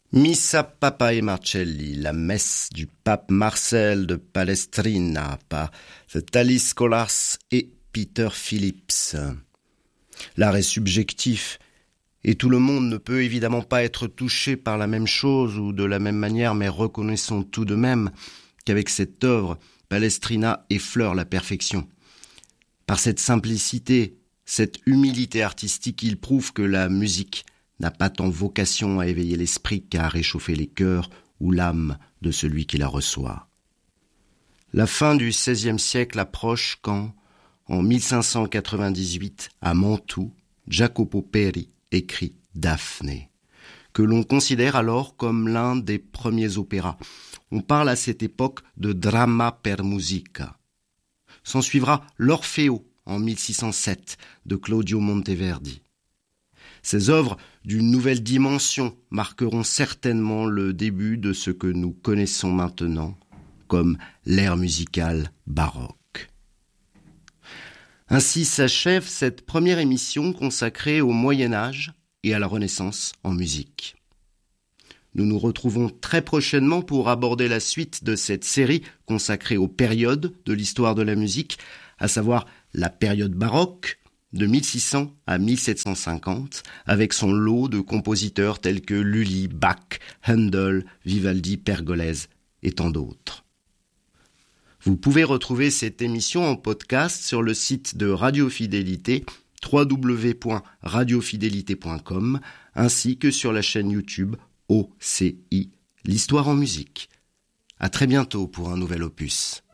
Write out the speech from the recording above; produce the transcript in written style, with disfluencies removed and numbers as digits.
Missa Papae Marcelli, la messe du pape Marcel de Palestrina par Thalis Scholas et Peter Phillips. L'art est subjectif et tout le monde ne peut évidemment pas être touché par la même chose ou de la même manière, mais reconnaissons tout de même qu'avec cette œuvre, Palestrina effleure la perfection. Par cette simplicité, cette humilité artistique, il prouve que la musique n'a pas tant vocation à éveiller l'esprit qu'à réchauffer les cœurs ou l'âme de celui qui la reçoit. La fin du XVIe siècle approche quand, en 1598, à Mantoue, Jacopo Peri écrit Daphné, que l'on considère alors comme l'un des premiers opéras. On parle à cette époque de drama per musica. S'ensuivra l'Orfeo en 1607 de Claudio Monteverdi. Ces œuvres d'une nouvelle dimension marqueront certainement le début de ce que nous connaissons maintenant comme l'ère musicale baroque. Ainsi s'achève cette première émission consacrée au Moyen-Âge et à la Renaissance en musique. Nous nous retrouvons très prochainement pour aborder la suite de cette série consacrée aux périodes de l'histoire de la musique, à savoir la période baroque, de 1600 à 1750, avec son lot de compositeurs tels que Lully, Bach, Handel, Vivaldi, Pergolèse et tant d'autres. Vous pouvez retrouver cette émission en podcast sur le site de Radio Fidélité, www.radiofidélité.com, ainsi que sur la chaîne YouTube OCI, l'histoire en musique. À très bientôt pour un nouvel opus.